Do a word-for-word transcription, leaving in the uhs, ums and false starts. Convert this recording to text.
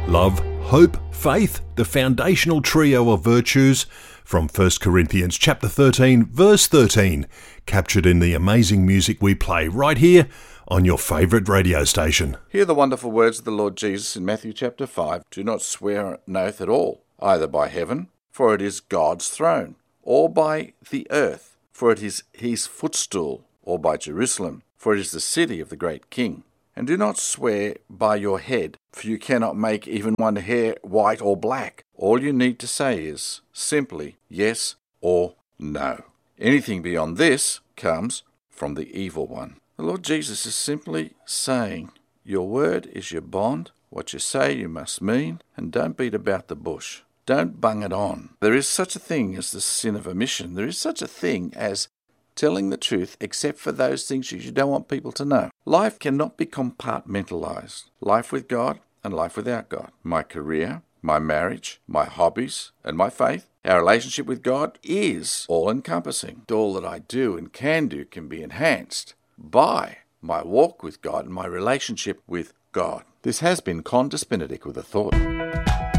Love, hope, faith, the foundational trio of virtues from First Corinthians chapter thirteen, verse thirteen, captured in the amazing music we play right here on your favourite radio station. Hear the wonderful words of the Lord Jesus in Matthew chapter five. Do not swear an oath at all, either by heaven, for it is God's throne, or by the earth, for it is his footstool, or by Jerusalem, for it is the city of the great King. And do not swear by your head, for you cannot make even one hair white or black. All you need to say is simply yes or no. Anything beyond this comes from the evil one. The Lord Jesus is simply saying, your word is your bond. What you say you must mean, and don't beat about the bush. Don't bung it on. There is such a thing as the sin of omission. There is such a thing as telling the truth except for those things you don't want people to know. Life cannot be compartmentalized. Life with God and life without God. My career, my marriage, my hobbies, and my faith. Our relationship with God is all-encompassing. All that I do and can do can be enhanced by my walk with God and my relationship with God. This has been Qantas Benedict with a thought.